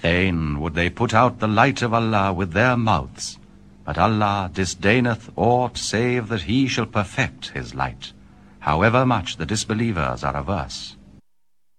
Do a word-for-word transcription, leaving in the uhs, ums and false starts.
Fain would they put out the light of Allah with their mouths, but Allah disdaineth aught save that he shall perfect his light, however much the disbelievers are averse.